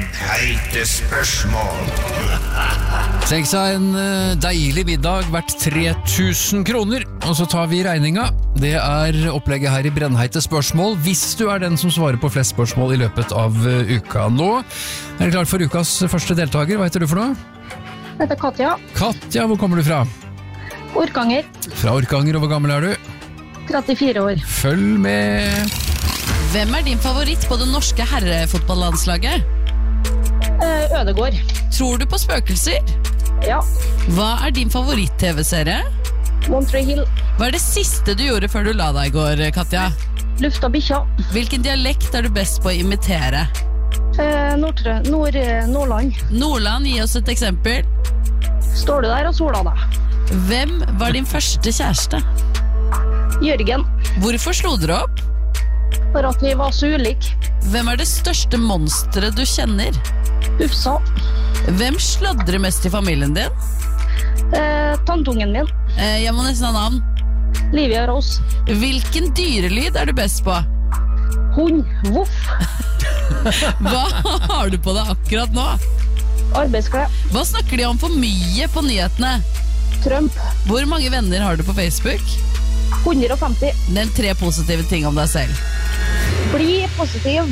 Brennheite spørsmål. Tenk seg en deilig middag verdt 3000 kroner, og så tar vi regninga. Det opplegget her i Brennheite spørsmål, hvis du den som svarer på flest spørsmål i løpet av uka. Nå det klart for ukas første deltaker. Hva heter du for noe? Jeg heter Katja. Katja, hvor kommer du fra? Orkanger. Fra Orkanger, og hvor gammel du? 34 år. Følg med. Hvem din favoritt på det norske herrefotballandslaget? Ødegård. Tror du på spøkelser? Ja. Hva din favoritt-tv-serie? Monterey Hill. Hva det siste du gjorde før du la deg i går, Katja? Lufta bikkja. Hvilken dialekt du best på å imitere? Nordland. Nordland, gi oss et eksempel. Står du der og sola deg? Hvem var din første kjæreste? Jørgen. Hvorfor slo dere opp? For at vi var så ulike. Hvem det største monsteret du kjenner? Ufsa. Hvem sladrer mest i familien din? Tantungen min. Jeg må nesten ha navn. Livia Rose. Hvilken dyrelyd du best på? Hund. Voff. Hva har du på deg akkurat nå? Arbeidsklær. Hva snakker de om for mye på nyhetene? Trump. Hvor mange venner har du på Facebook? 150. Nevn 3 positive ting om deg selv. Bli positiv.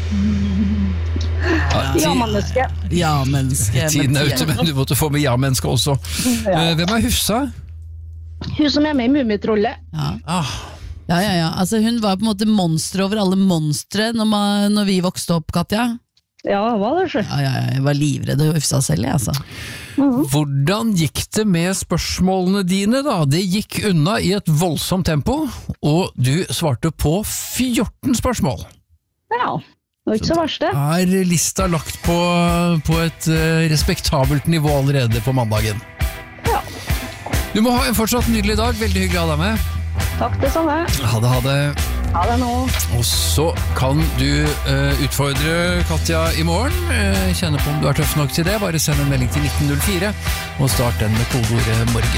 Ja-menneske. Ja-menneske. Tiden ute, men du måtte få med ja-menneske også. Hvem Hufsa? Hun som med i Mummitrollet. Ja. Ja. Altså, hun var på en måte monster over alle monstre når vi vokste opp, Katja. Ja, hva det skjer? Ja, jeg var livredd og Hufsa selv, altså. Hvordan gikk det med spørsmålene dine da? Det gikk unna i et voldsomt tempo, og du svarte på 14 spørsmål. Ja, det var ikke så verst det. Lista lagt på et respektabelt nivå allerede på mandagen? Ja. Du må ha en fortsatt nydelig dag, veldig hyggelig å ha deg med. Takk det samme. Ha det. Ha det nå. Og så kan du utfordre Katja i morgen. Kjenne på om du tøff nok til det. Bare send en melding til 1904 og start den med kodeordet morgen.